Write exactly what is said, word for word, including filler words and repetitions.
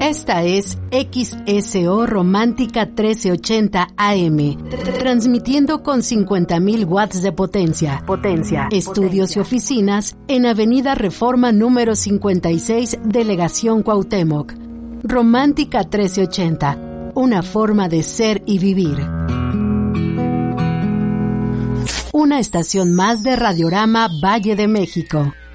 Esta es X S O Romántica trece ochenta A M, transmitiendo con cincuenta mil watts de potencia. Potencia. Estudios potencia. Y oficinas en Avenida Reforma número cincuenta y seis, Delegación Cuauhtémoc. Romántica trece ochenta, una forma de ser y vivir. Una estación más de Radiorama Valle de México.